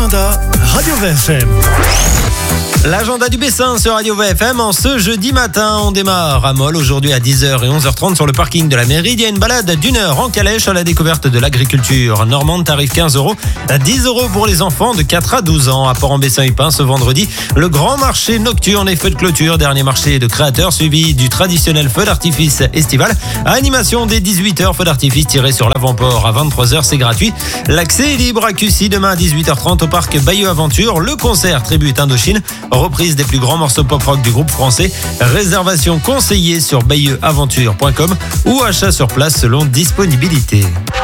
L'agenda Radio VFM. L'agenda du Bessin sur Radio VFM en ce jeudi matin. On démarre à Mol aujourd'hui à 10h et 11h30 sur le parking de la mairie. Il y a une balade d'1 heure en calèche à la découverte de l'agriculture normande, tarif 15 €, à 10 € pour les enfants de 4 à 12 ans. À Port-en-Bessin-Ypin ce vendredi, le grand marché nocturne et feux de clôture, dernier marché de créateurs suivi du traditionnel feu d'artifice estival. Animation dès 18h, feu d'artifice tiré sur l'avant-port à 23h, c'est gratuit. L'accès est libre à Cussy demain à 18h30 au parc Bayeux Aventure. Le concert Tribute Indochine, reprise des plus grands morceaux pop-rock du groupe français. Réservation conseillée sur bayeuxaventure.com ou achat sur place selon disponibilité.